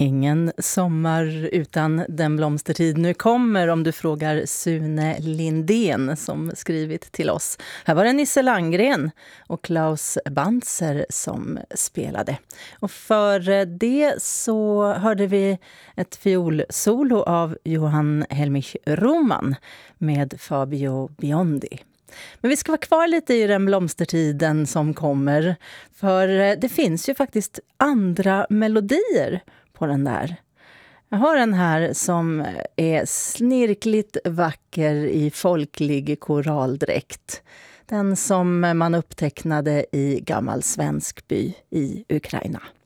Ingen sommar utan den blomstertid nu kommer, om du frågar Sune Lindén som skrivit till oss. Här var det Nisse Landgren och Klaus Bantzer som spelade. Och för det så hörde vi ett fiolsolo av Johan Helmich Roman med Fabio Biondi. Men vi ska vara kvar lite i den blomstertiden som kommer, för det finns ju faktiskt andra melodier på den där. Jag har en här som är snirkligt vacker i folklig koraldräkt. Den som man upptecknade i gammal svensk by i Ukraina.